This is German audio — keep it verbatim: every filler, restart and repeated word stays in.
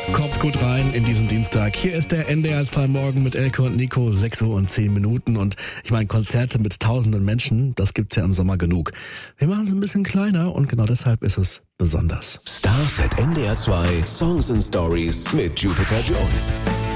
Kommt gut rein in diesen Dienstag. Hier ist der N D R zwei Morgen mit Elke und Nico, sechs Uhr und zehn Minuten. Und ich meine, Konzerte mit tausenden Menschen, das gibt's ja im Sommer genug. Wir machen es ein bisschen kleiner und genau deshalb ist es besonders. Stars at N D R zwei Songs and Stories mit Jupiter Jones.